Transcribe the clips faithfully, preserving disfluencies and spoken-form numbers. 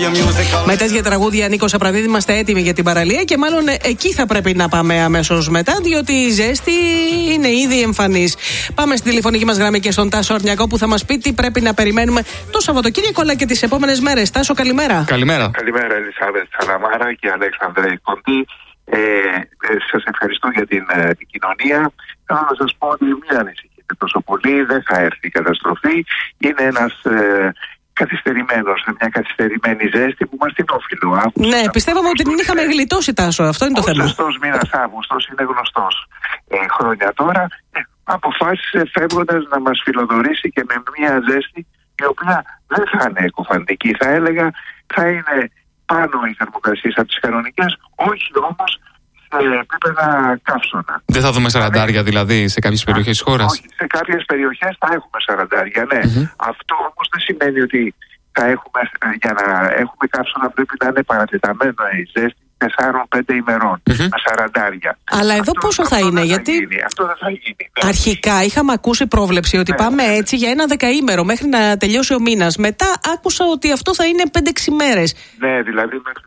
Μετές για τραγούδια, Νίκο Σαπραδίδη, είμαστε έτοιμοι για την παραλία και μάλλον εκεί θα πρέπει να πάμε αμέσως μετά, διότι η ζέστη είναι ήδη εμφανής. Πάμε στην τηλεφωνική μας γραμμή και στον Τάσο Αρνιακό που θα μας πει τι πρέπει να περιμένουμε το Σαββατοκύριακο αλλά και τις επόμενες μέρες. Τάσο, καλημέρα. Καλημέρα. Καλημέρα, Ελισάβετ Σαλαμάρα και Αλέξανδρε Κοντή. Ε, ε, σας ευχαριστώ για την ε, επικοινωνία. Θέλω να σας πω ότι μην ανησυχείτε τόσο πολύ, δεν θα έρθει η καταστροφή. Είναι ένας ε, καθυστερημένος, μια καθυστερημένη ζέστη που μας την όφιλο. Ναι, πιστεύαμε ότι την είχαμε γλιτώσει, Τάσο. Αυτό είναι το θέμα. Ο σωστός μήνας Αύγουστος είναι γνωστός ε, χρόνια τώρα. Ε, αποφάσισε φεύγοντας να μας φιλοδορήσει και με μια ζέστη η οποία δεν θα είναι εκοφαντική. Θα έλεγα θα είναι πάνω οι θερμοκρασίες από τις κανονικές, όχι όμως σε επίπεδα καύσωνα. Δεν θα δούμε σαραντάρια δηλαδή σε κάποιες περιοχές της χώρας? Όχι, σε κάποιες περιοχές θα έχουμε σαραντάρια, ναι. Mm-hmm. Αυτό όμως δεν σημαίνει ότι θα έχουμε, για να έχουμε καύσωνα πρέπει να είναι παρατεταμένο η ζέστη τεσσάρων πέντε ημερών mm-hmm. με σαραντάρια. Αλλά εδώ αυτό, πόσο αυτό θα είναι, θα γιατί γίνει, αυτό δεν θα γίνει. Ναι. Αρχικά είχαμε ακούσει πρόβλεψη ότι ναι, πάμε ναι. έτσι για ένα δεκαήμερο μέχρι να τελειώσει ο μήνας. Μετά άκουσα ότι αυτό θα είναι πέντε έξι μέρες. Ναι, δηλαδή μέχρι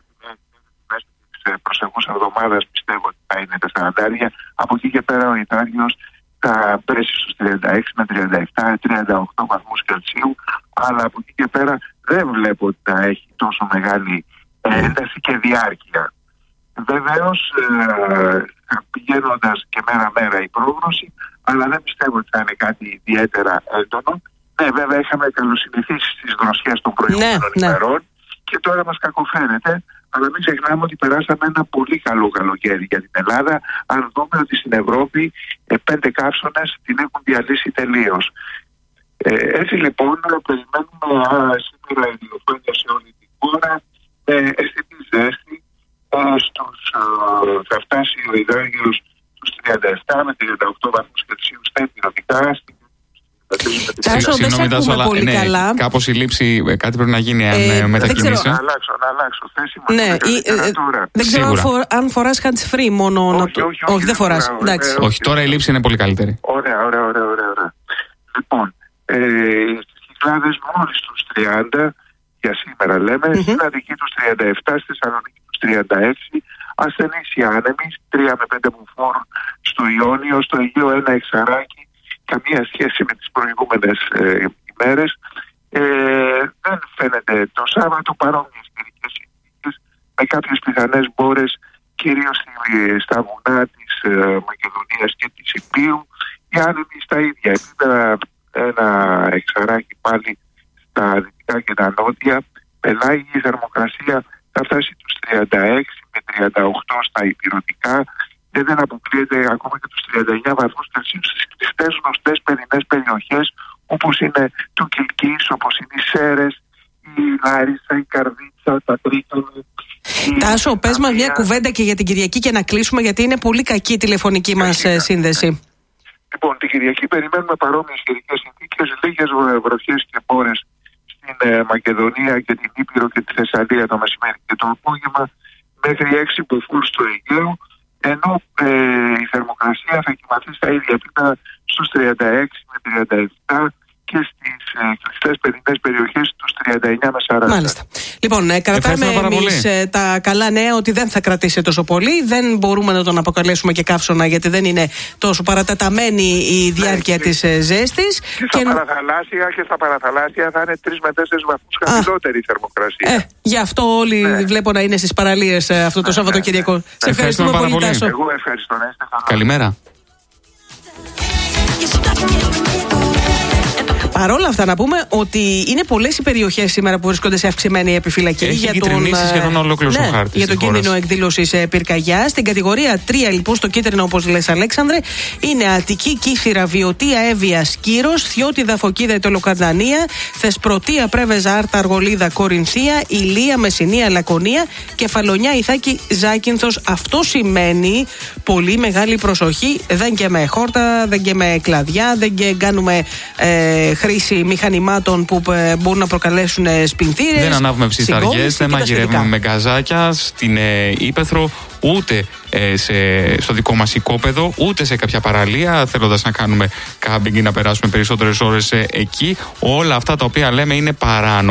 τις προσεχούς εβδομάδας πιστεύω ότι θα είναι τα σαραντάρια. Από εκεί και πέρα ο Ιτάλιος θα πέσει στους τριάντα έξι με τριάντα επτά τριάντα οκτώ βαθμούς Κελσίου, αλλά από εκεί και πέρα δεν βλέπω ότι θα έχει τόσο μεγάλη ένταση και διάρκεια. Βεβαίως ε, πηγαίνοντας και μέρα-μέρα η πρόγνωση, αλλά δεν πιστεύω ότι θα είναι κάτι ιδιαίτερα έντονο. Ναι, βέβαια είχαμε καλοσυνηθίσει στις δροσιές των προηγούμενων ναι, ημερών ναι. και τώρα μας κακοφαίνεται, αλλά μην ξεχνάμε ότι περάσαμε ένα πολύ καλό καλοκαίρι για την Ελλάδα. Αν δούμε ότι στην Ευρώπη ε, πέντε καύσωνες την έχουν διαλύσει τελείως. Ε, έτσι λοιπόν περιμένουμε α, σήμερα ηλιοφάνεια σε όλη την χώρα, ε, αισθητή ζέστη. Στους, uh, θα φτάσει ο υδράγγελος στους τριάντα επτά με τριάντα οκτώ βαθμούς Κελσίου στα υπηρετικά. Συγγνώμη Τάσο, αλλά ναι, κάπως η λήψη κάτι πρέπει να γίνει αν ε, μετακινήσει. Να αλλάξω, να αλλάξω θέση μου. Ναι, ε, ε, δεν ξέρω αν, φορ, αν φοράς hands free μόνο. Όχι, να... όχι, όχι, όχι, δεν φοράς. Ωραία, ωραία, όχι, όχι, τώρα η λήψη είναι πολύ καλύτερη. Ωραία, ωραία, ωραία. ωραία, ωραία. Λοιπόν, ε, στις Κυκλάδες μόλις τους τριάντα, για σήμερα λέμε, mm-hmm. στην Αττική τους τριάντα επτά, στη Θεσσαλονίκη τους τριάντα έξι, ασθενείς οι άνεμοι, τρία με πέντε βουφόρ στο Ιόνιο, στο Αιγαίο ένα εξαράκι, καμία σχέση με τις προηγούμενες ε, ημέρες. Ε, δεν φαίνεται το Σάββατο παρόμοιες καιρικές συνθήκες με κάποιες πιθανές μπόρες κυρίως στα βουνά της ε, Μακεδονίας και της Ιππίου. Οι άνεμοι στα ίδια επίπεδα, ένα εξαράκι πάλι στα δυτικά και τα νότια. Πελάγη η θερμοκρασία θα φτάσει τους τριάντα έξι με τριάντα οκτώ στα ηπειρωτικά και δεν αποκλείεται ακόμα και τους τριάντα εννιά βαθμούς Κελσίου στις κλειστές γνωστές παιδινές περιοχές όπως είναι το Κιλκής, όπως είναι οι Σέρες, η Λάρισα, η Καρδίτσα, τα Τρίκονα. Τάσο, πες μας μια κουβέντα και για την Κυριακή και να κλείσουμε, γιατί είναι πολύ κακή η τηλεφωνική μας σύνδεση. Λοιπόν, την Κυριακή περιμένουμε παρόμοιες καιρικές συνθήκες, λίγες βροχές και μπόρες στην ε, Μακεδονία και την Ήπειρο και τη Θεσσαλία το μεσημέρι και το απόγευμα, μέχρι έξι βουφόρ στο Αιγαίο, ενώ ε, η θερμοκρασία θα κοιμαθεί στα ίδια επίπεδα στους τριάντα έξι με τριάντα επτά και στις ε, κλειστές παιδινές περιοχές τους τριάντα εννιά με σαράντα. Μάλιστα. Λοιπόν, ε, κρατάμε εμείς ε, τα καλά νέα ότι δεν θα κρατήσει τόσο πολύ. Δεν μπορούμε να τον αποκαλέσουμε και καύσωνα, γιατί δεν είναι τόσο παρατεταμένη η διάρκεια ναι, της ε, ζέστης. Και, και, στα και... Παραθαλάσσια, και στα παραθαλάσσια θα είναι τρεις με τέσσερις βαθμούς χαμηλότερη η θερμοκρασία. Ε, γι' αυτό όλοι ναι. βλέπω να είναι στις παραλίες ε, αυτό το ναι, Σαββατοκύριακο. Ναι, ναι. Σε ευχαριστούμε, ευχαριστούμε πολύ, Τάσο. Εγώ ευχαριστώ. Να είστε καλά. Καλημέρα. Παρ' όλα αυτά, να πούμε ότι είναι πολλές οι περιοχές σήμερα που βρίσκονται σε αυξημένη επιφυλακή. Έχει για τον, σχεδόν ολόκληρος ναι, ο χάρτης για τον κίνδυνο εκδήλωσης πυρκαγιάς. Στην κατηγορία τρία, λοιπόν, στο κίτρινο, όπως λες, Αλέξανδρε, είναι Αττική, Κύθυρα, Βιωτία, Εύβοια, Σκύρος, Θιώτιδα, Φωκίδα, Ιτωλοκαρνανία, Θεσπρωτεία, Πρέβεζα, Άρτα, Αργολίδα, Κορινθία, Ηλία, Μεσσηνία, Λακωνία, Κεφαλονιά, Ιθάκη, Ζάκυνθος. Αυτό σημαίνει πολύ μεγάλη προσοχή. Δεν και με χόρτα, δεν και με κλαδιά, δεν και κάνουμε ε, χρήση μηχανημάτων που ε, μπορούν να προκαλέσουν σπινθήρες. Δεν ανάβουμε ψισταριές, δεν μαγειρεύουμε με γκαζάκια στην ε, ύπαιθρο, ούτε ε, σε, στο δικό μας οικόπεδο, ούτε σε κάποια παραλία, θέλοντας να κάνουμε κάμπινγκ ή να περάσουμε περισσότερες ώρες ε, εκεί. Όλα αυτά τα οποία λέμε είναι παράνομα.